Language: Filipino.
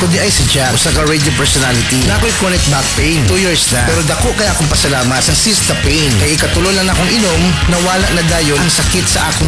kundi ay si Jack, usa ka radio personality na ako'y chronic back pain 2 years na, pero dako kaya akong pasalamat sa Sista Pain kay ikatulo lang akong inom, nawala na dayon ang sakit sa akong